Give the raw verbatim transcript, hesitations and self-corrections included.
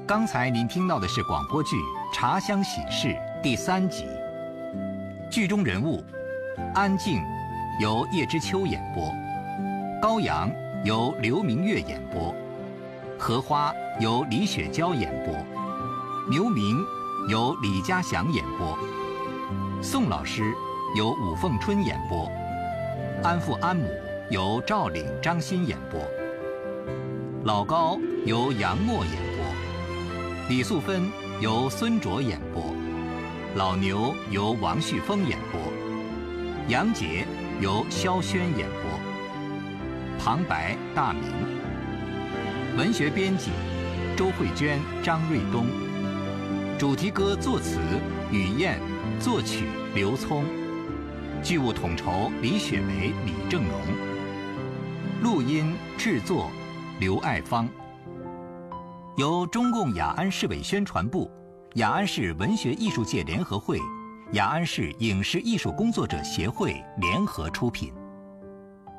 刚才您听到的是广播剧《茶香喜事》第三集。剧中人物：安静由叶知秋演播，高阳由刘明月演播，荷花由李雪娇演播，牛明由李家祥演播，宋老师由武凤春演播，安父安母由赵岭、张欣演播，老高由杨默演播，李素芬由孙卓演播，老牛由王旭峰演播，杨杰由萧轩演播，旁白大明，文学编辑周慧娟、张瑞东，主题歌作词雨燕，作曲刘聪，剧务统筹李雪梅、李正荣，录音制作刘爱芳。由中共雅安市委宣传部、雅安市文学艺术界联合会、雅安市影视艺术工作者协会联合出品。